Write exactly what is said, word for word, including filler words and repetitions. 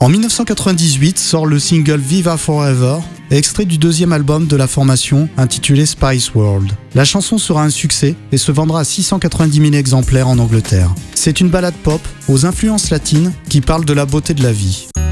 En dix-neuf cent quatre-vingt-dix-huit sort le single Viva Forever, extrait du deuxième album de la formation intitulé Spice World. La chanson sera un succès et se vendra à six cent quatre-vingt-dix mille exemplaires en Angleterre. C'est une ballade pop aux influences latines qui parle de la beauté de la vie.